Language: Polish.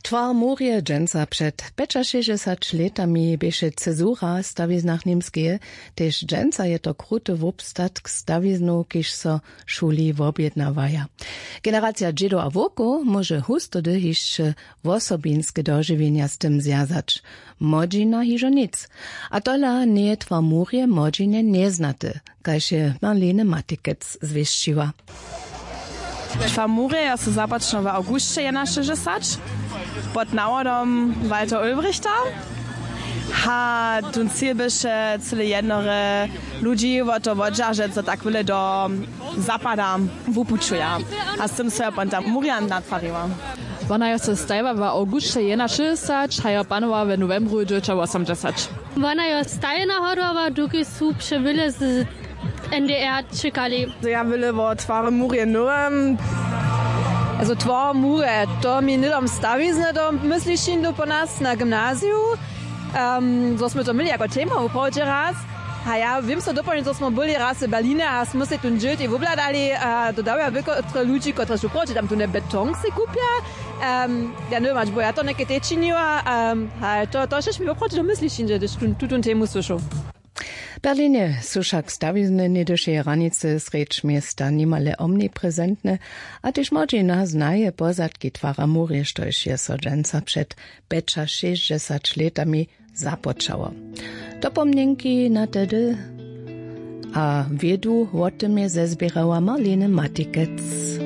Twar Murje dżęca przed 65 letami bieše cezura stawiznach niemskie, tež dżęca je to kruty wobstatk stawiznu, kiž so šuli wobjednawaja. Generacja dżedo a woko może hustody hišće wosobinskie dożywienia z tym zjazać. Modzina hižo nic. A tola nie Twar Murje modzine neznate, kajž je Marlene Matikec zwieszčiła. Twar Murje ja se započno w augustie 61 pod nawodom Walter Ulbrichta. Ha, tun cíl byše celé jednore ludzi o to wodžaže, co tak wyle do zapada wupučuja. A z tym se ponta Murjan natwariła. Ona je se stajva v auguste 61, a je panovala v novembru 1980. Ona je stajna hodova, doki su převili z NDR čekali. Ja wyle o Twar Murje nowym. Also Twar Murje, to mi nie dom stawizne, to myślisz do po nas na gimnaziu. So smo to mieli jako tema upođe raz. A ja wiem so dopoľne, co smo byli raz v Berlíne a smo se tu žili i vobladali a dodávia veľko ľudí, ktorí sú upođe, tam tu ne beton si kúpia. Ja neviem, až bo ja to neke tečinila a to šeš mi upođe, to myslíš, že tu tému slušao. Berlinie su však stawizne niedyše ranice sreč miesta nimale omnipräsentne, a tež modzina znaje pozadki Twara Murje, štož je so dżęca przed 65 letami započało. To pomnienki na tedy a wiedu o tym je zezbierała Marlene Matikec.